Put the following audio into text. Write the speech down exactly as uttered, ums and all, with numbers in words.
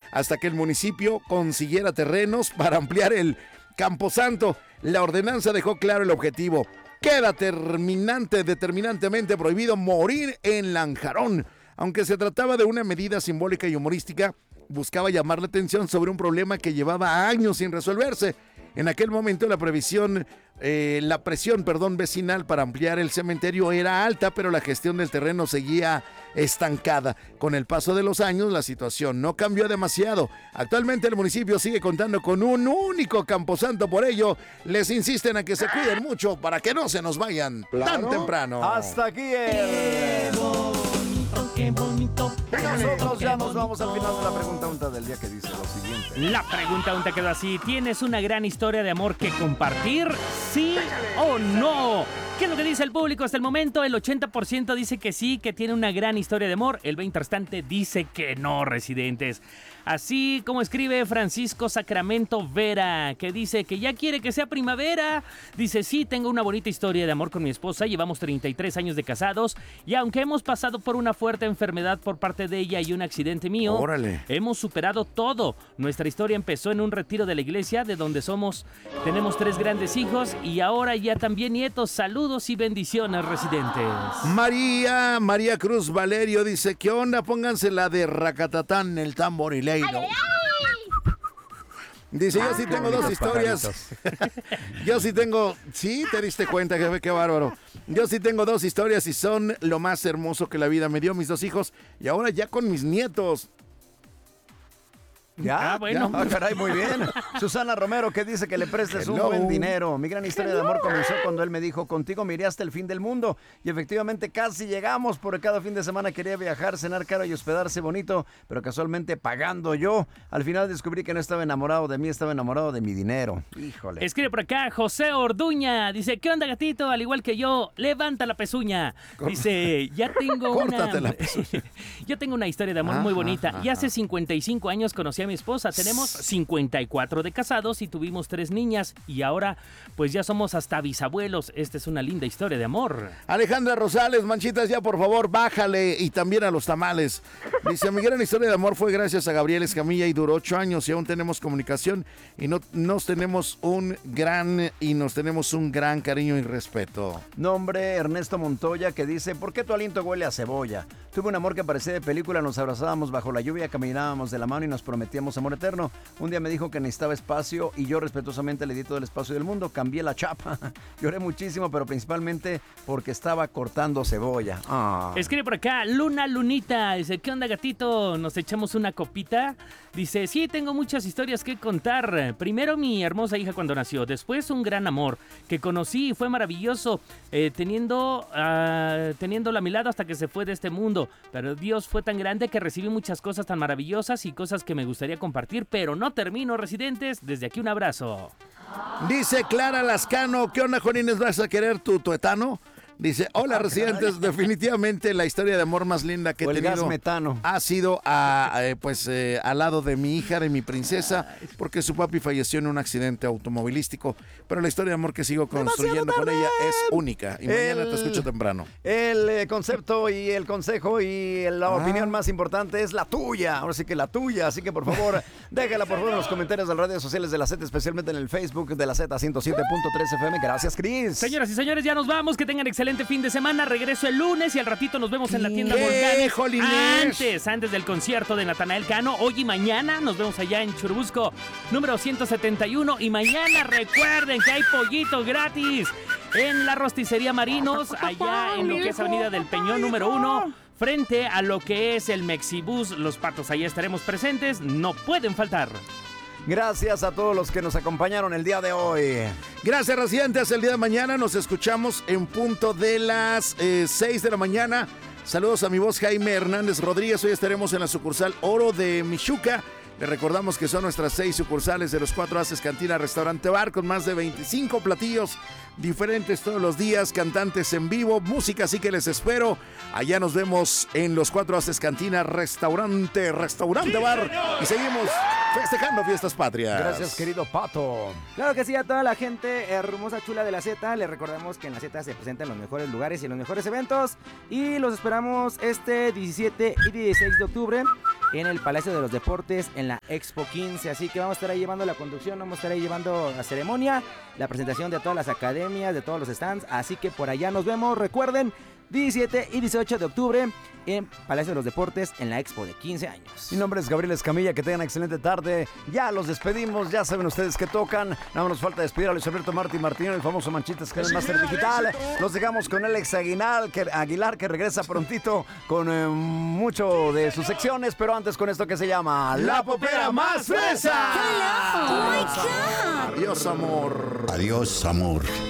hasta que el municipio consiguiera terrenos para ampliar el Camposanto. La ordenanza dejó claro el objetivo. Queda terminante, determinantemente prohibido morir en Lanjarón. Aunque se trataba de una medida simbólica y humorística, buscaba llamar la atención sobre un problema que llevaba años sin resolverse. En aquel momento la previsión, eh, la presión, perdón, vecinal para ampliar el cementerio era alta, pero la gestión del terreno seguía estancada. Con el paso de los años, la situación no cambió demasiado. Actualmente el municipio sigue contando con un único camposanto, por ello les insisten a que se cuiden mucho para que no se nos vayan ¿Claro? tan temprano. Hasta aquí el... Qué bonito. Y nosotros ya nos vamos al final de la pregunta unta del día, que dice lo siguiente. La pregunta unta quedó así. ¿Tienes una gran historia de amor que compartir? ¿Sí o no? ¿Qué es lo que dice el público hasta el momento? El ochenta por ciento dice que sí, que tiene una gran historia de amor. El veinte por ciento restante dice que no, residentes. Así como escribe Francisco Sacramento Vera, que dice que ya quiere que sea primavera. Dice, sí, tengo una bonita historia de amor con mi esposa. Llevamos treinta y tres años de casados. Y aunque hemos pasado por una fuerte enfermedad por parte de ella y un accidente mío, ¡Órale! Hemos superado todo. Nuestra historia empezó en un retiro de la iglesia, de donde somos, tenemos tres grandes hijos y ahora ya también nietos. Saludos y bendiciones, residentes. María, María Cruz Valerio dice, ¿qué onda? Pónganse la de Racatatán, el tamborileiro. Dice, yo sí tengo dos historias. Yo sí tengo... Sí, te diste cuenta, jefe, qué bárbaro. Yo sí tengo dos historias y son lo más hermoso que la vida me dio, mis dos hijos. Y ahora ya con mis nietos. Ya, Ah, bueno. ya. Ah, caray, muy bien. Susana Romero, que dice que le prestes un Hello. buen dinero. Mi gran historia de amor comenzó cuando él me dijo, contigo me iré hasta el fin del mundo. Y efectivamente casi llegamos, porque cada fin de semana quería viajar, cenar caro y hospedarse bonito, pero casualmente pagando yo. Al final descubrí que no estaba enamorado de mí, estaba enamorado de mi dinero. Híjole. Escribe por acá José Orduña. Dice, ¿qué onda, gatito? Al igual que yo, levanta la pezuña. Dice, ya tengo una... Córtate la pezuña. Yo tengo una historia de amor muy Ajá, bonita. ajá. Y hace cincuenta y cinco años conocí a mi esposa. Tenemos cincuenta y cuatro de casados y tuvimos tres niñas. Y ahora, pues ya somos hasta bisabuelos. Esta es una linda historia de amor. Alejandra Rosales, Manchitas, ya por favor, bájale, y también a los tamales. Dice, mi gran historia de amor fue gracias a Gabriel Escamilla y duró ocho años y aún tenemos comunicación y no, nos tenemos un gran y nos tenemos un gran cariño y respeto. Nombre Ernesto Montoya, que dice, ¿por qué tu aliento huele a cebolla? Tuve un amor que parecía de película, nos abrazábamos bajo la lluvia, caminábamos de la mano y nos prometíamos amor eterno. Un día me dijo que necesitaba espacio y yo respetuosamente le di todo el espacio del mundo, cambié la chapa. Lloré muchísimo, pero principalmente porque estaba cortando cebolla. Ah. Escribe por acá, Luna Lunita. Dice, ¿qué onda, gatito? ¿Nos echamos una copita? Dice, sí, tengo muchas historias que contar. Primero mi hermosa hija cuando nació. Después un gran amor que conocí y fue maravilloso. Eh, teniendo, uh, teniéndola a mi lado hasta que se fue de este mundo. Pero Dios fue tan grande que recibí muchas cosas tan maravillosas y cosas que me gustaría compartir. Pero no termino, residentes. Desde aquí un abrazo. Dice Clara Lascano, ¿qué onda, Jonines? ¿Vas a querer tu tuetano? Dice, hola, residentes, definitivamente la historia de amor más linda que he O el gas tenido metano. ha sido a, a, eh, pues, eh, al lado de mi hija, de mi princesa, porque su papi falleció en un accidente automovilístico, pero la historia de amor que sigo construyendo con ella es única, y mañana El- te escucho temprano. El eh, concepto y el consejo y la Ah. opinión más importante es la tuya. Ahora sí que la tuya. Así que por favor, déjala por favor en los comentarios de las redes sociales de la Z, especialmente en el Facebook de la Z ciento siete punto tres F M. Gracias, Chris. Señoras y señores, ya nos vamos. Que tengan excelente fin de semana. Regreso el lunes y al ratito nos vemos en la tienda ¿Qué, Volcanes. Jolines? Antes, antes del concierto de Natanael Cano. Hoy y mañana nos vemos allá en Churubusco, número ciento setenta y uno. Y mañana recuerden que hay pollito gratis en la rosticería Marinos, allá en lo que es Avenida del Peñón, número uno. Frente a lo que es el Mexibus Los Patos. Allá estaremos presentes. No pueden faltar. Gracias a todos los que nos acompañaron el día de hoy. Gracias, residentes. El día de mañana nos escuchamos en punto de las eh, seis de la mañana. Saludos a mi voz Jaime Hernández Rodríguez. Hoy estaremos en la sucursal Oro de Michuca. Les recordamos que son nuestras seis sucursales de los Cuatro Haces Cantina Restaurante Bar, con más de veinticinco platillos diferentes todos los días, cantantes en vivo, música, así que les espero. Allá nos vemos en los Cuatro Haces Cantina Restaurante, Restaurante Bar. Y seguimos festejando fiestas patrias. Gracias, querido Pato. Claro que sí, a toda la gente hermosa, chula de la Z. Les recordamos que en la Z se presentan los mejores lugares y los mejores eventos. Y los esperamos este diecisiete y dieciséis de octubre en el Palacio de los Deportes, en la Expo quince. Así que vamos a estar ahí llevando la conducción, vamos a estar ahí llevando la ceremonia, la presentación de todas las academias, de todos los stands. Así que por allá nos vemos. Recuerden, diecisiete y dieciocho de octubre en Palacio de los Deportes, en la Expo de quince años. Mi nombre es Gabriel Escamilla, que tengan excelente tarde. Ya los despedimos, ya saben ustedes que tocan. Nada más nos falta despedir a Luis Alberto Martín Martínez, el famoso Manchitas, que es el Máster Digital. Los dejamos con Alex Aguilar, que, Aguilar, que regresa prontito con eh, mucho de sus secciones, pero antes con esto que se llama La Popera Más Fresa. Hello. Oh my God. Adiós, amor. Adiós, amor.